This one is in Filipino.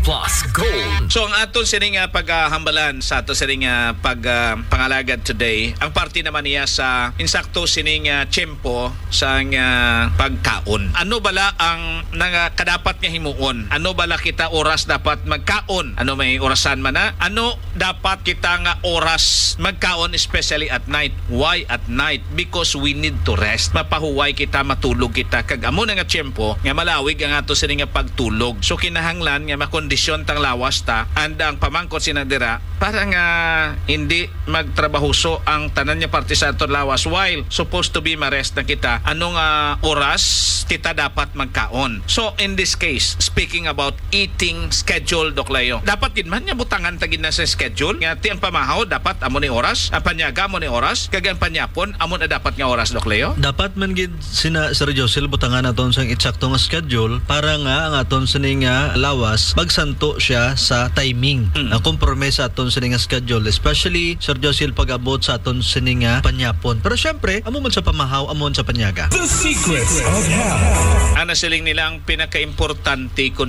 Plus Gold. So ang aton sining paghambalan sa ato sining pangalagad today, ang party naman niya sa insakto sining tiyempo sa pagkaon. Ano bala ang kadapat nga himuon? Ano bala kita oras dapat magkaon? Ano may orasan man na? Ano dapat kita nga oras magkaon, especially at night? Why at night? Because we need to rest. Mapahuway kita, matulog kita kag amo nga tiyempo nga malawig ang ato sining pagtulog. So kinahanglan nga makondisyon tang lawas ta and ang pamangkot sinadira para nga hindi magtrabahuso ang tanan niya parte sa aton lawas while supposed to be marest na kita. Anong oras kita dapat magkaon? So in this case, speaking about eating schedule, Doklayo, dapat din man niya butangan tagin na sa schedule nga ti ang pamahaw dapat amo ni oras, ang panyaga amo ni oras, kag ang panyapon amo na dapat nga oras, Doklayo. Dapat man gid sina Sir Josel butangan aton sang eksakto nga schedule para nga ang aton sining lawas magsanto siya sa timing. Ang kompromiso sa aton sining schedule, especially Sir Josel pag-abot sa aton sining panyapon. Pero syempre, amo man sa pamahaw, amo man sa panyaga. The Secrets of Health. Ana siling nilang pinaka-importante